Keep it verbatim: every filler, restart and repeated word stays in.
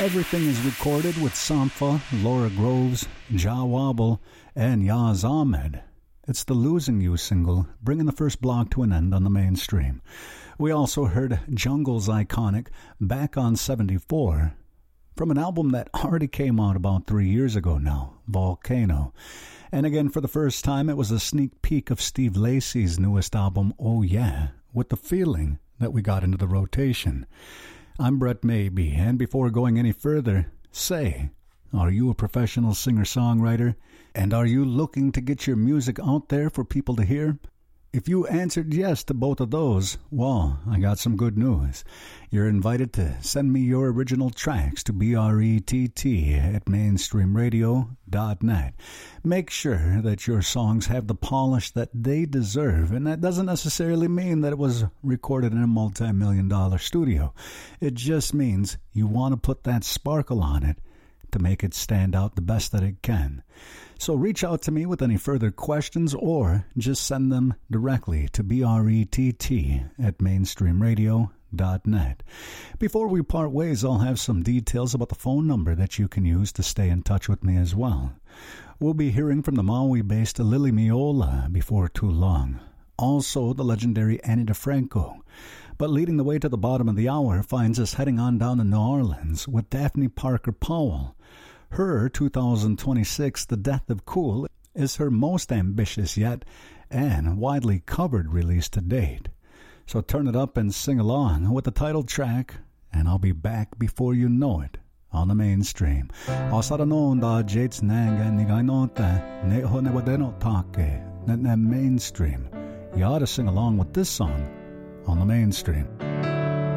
Everything is recorded with Sampha, Laura Groves, Ja Wobble, and Yaz Ahmed. It's the Losing You single, bringing the first block to an end on the mainstream. We also heard Jungle's iconic Back on seventy-four, from an album that already came out about three years ago now, Volcano. And again, for the first time, it was a sneak peek of Steve Lacy's newest album, Oh Yeah, with the feeling that we got into the rotation. I'm Brett Maybe, and before going any further, say, are you a professional singer-songwriter? And are you looking to get your music out there for people to hear? If you answered yes to both of those, well, I got some good news. You're invited to send me your original tracks to brett at mainstream radio dot net. Make sure that your songs have the polish that they deserve, and that doesn't necessarily mean that it was recorded in a multi-million dollar studio. It just means you want to put that sparkle on it to make it stand out the best that it can. So reach out to me with any further questions or just send them directly to brett at mainstream radio dot net. Before we part ways, I'll have some details about the phone number that you can use to stay in touch with me as well. We'll be hearing from the Maui-based Lily Miola before too long. Also, the legendary Annie DeFranco. But leading the way to the bottom of the hour finds us heading on down to New Orleans with Daphne Parker Powell. Her two thousand twenty-six The Death of Cool is her most ambitious yet and widely covered release to date. So turn it up and sing along with the title track, and I'll be back before you know it on the mainstream. Osaranon Jates Nanga Nigainota Neho Newadeno Take Net Mainstream. You ought to sing along with this song on the mainstream.